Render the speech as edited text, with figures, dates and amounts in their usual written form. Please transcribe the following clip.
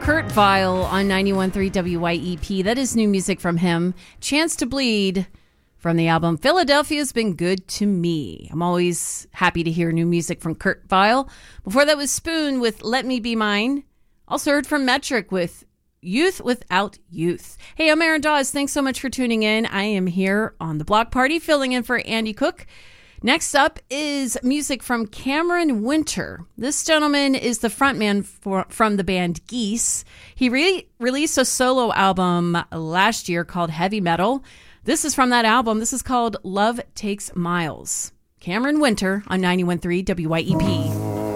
Kurt Vile on 91.3 WYEP. That is new music from him. Chance to Bleed from the album Philadelphia's Been Good to Me. I'm always happy to hear new music from Kurt Vile. Before that was Spoon with Let Me Be Mine. Also heard from Metric with Youth Without Youth. Hey, I'm Aaron Dawes. Thanks so much for tuning in. I am here on the Block Party filling in for Andy Cook. Next up is music from Cameron Winter. This gentleman is the frontman from the band Geese. He released a solo album last year called Heavy Metal. This is from that album. This is called Love Takes Miles. Cameron Winter on 91.3 WYEP.